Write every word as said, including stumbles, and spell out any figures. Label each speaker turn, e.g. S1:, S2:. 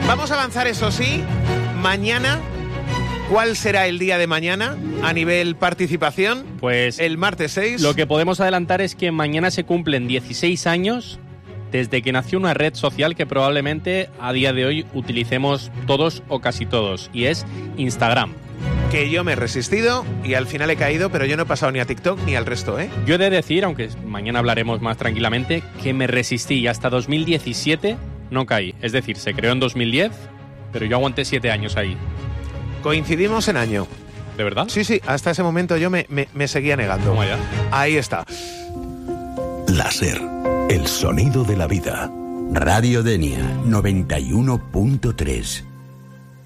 S1: Vamos a avanzar, eso sí, mañana. ¿Cuál será el día de mañana a nivel participación?
S2: Pues
S1: el martes seis.
S2: Lo que podemos adelantar es que mañana se cumplen dieciséis años desde que nació una red social que probablemente a día de hoy utilicemos todos o casi todos, y es Instagram.
S1: Que yo me he resistido y al final he caído, pero yo no he pasado ni a TikTok ni al resto, ¿eh?
S2: Yo he de decir, aunque mañana hablaremos más tranquilamente, que me resistí y hasta dos mil diecisiete no caí. Es decir, se creó en dos mil diez, pero yo aguanté siete años ahí.
S1: Coincidimos en año.
S2: ¿De verdad?
S1: Sí, sí, hasta ese momento yo me, me, me seguía negando.
S2: ¿Cómo ya?
S1: Ahí está.
S3: Láser, el sonido de la vida.
S4: Radio Denia noventa y uno punto tres.